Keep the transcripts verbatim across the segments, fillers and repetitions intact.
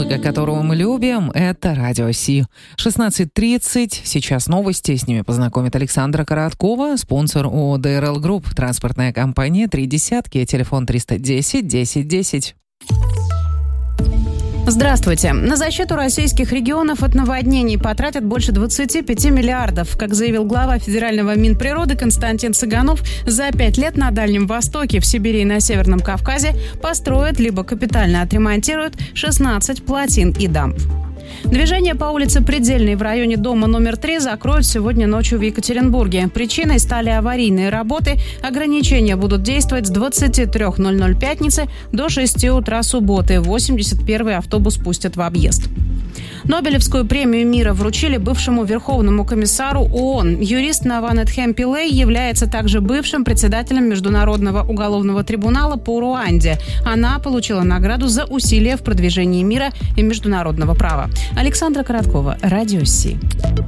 Музыка, которую мы любим, это Радио Си. шестнадцать тридцать. Сейчас новости. С ними познакомит Александра Короткова, спонсор ООО ди эр эл Group, транспортная компания «Три десятки», телефон триста десять десять десять. Здравствуйте. На защиту российских регионов от наводнений потратят больше двадцать пять миллиардов. Как заявил глава Федерального Минприроды Константин Цыганов, за пять лет на Дальнем Востоке, в Сибири и на Северном Кавказе построят либо капитально отремонтируют шестнадцать плотин и дамб. Движение по улице Предельной в районе дома номер три закроют сегодня ночью в Екатеринбурге. Причиной стали аварийные работы. Ограничения будут действовать с двадцати трёх ноль-ноль пятницы до шести утра субботы. восемьдесят первый автобус пустят в объезд. Нобелевскую премию мира вручили бывшему верховному комиссару ООН. Юрист Наванет Хемпилей является также бывшим председателем Международного уголовного трибунала по Руанде. Она получила награду за усилия в продвижении мира и международного права. Александра Короткова, Радио Си.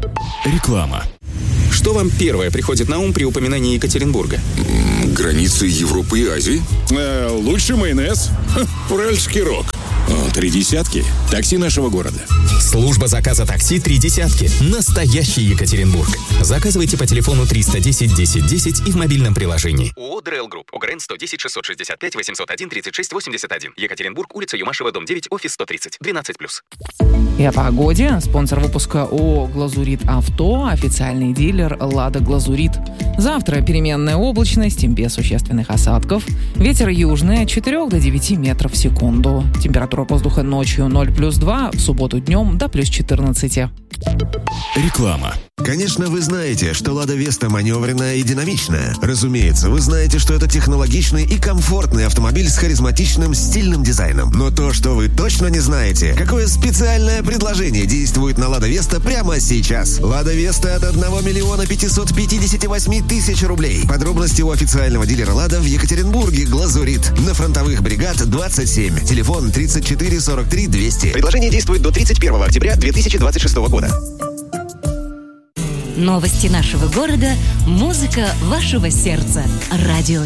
Реклама. Что вам первое приходит на ум при упоминании Екатеринбурга? Границы Европы и Азии. Э, лучший майонез. Ха, уральский рок. О, три десятки. Такси нашего города. Служба заказа такси «Три десятки». Настоящий Екатеринбург. Заказывайте по телефону триста десять десять десять и в мобильном приложении. ООО ди эр эл Group. ОГРН сто десять шестьсот шестьдесят пять восемьсот один тридцать шесть восемьдесят один. Екатеринбург, улица Юмашева, дом девять, офис сто тридцать. двенадцать плюс. И о погоде. Спонсор выпуска ООО «Глазурит Авто», официальный дилер «Лада Глазурит». Завтра переменная облачность, без существенных осадков. Ветер южный от четырёх до девяти метров в секунду. Температура воздуха ночью ноль плюс два, в субботу днем до плюс четырнадцати. Реклама. Конечно, вы знаете, что «Лада Веста» маневренная и динамичная. Разумеется, вы знаете, что это технологичный и комфортный автомобиль с харизматичным стильным дизайном. Но то, что вы точно не знаете, какое специальное предложение действует на «Лада Веста» прямо сейчас. «Лада Веста» от одного миллиона пятисот пятидесяти восьми тысяч рублей. Подробности у официального дилера «Лада» в Екатеринбурге, Глазурит. На фронтовых бригад двадцать семь. Телефон тридцать четыре сорок три двести. Предложение действует до тридцать первого октября две тысячи двадцать шестого года. Новости нашего города, музыка вашего сердца. Радио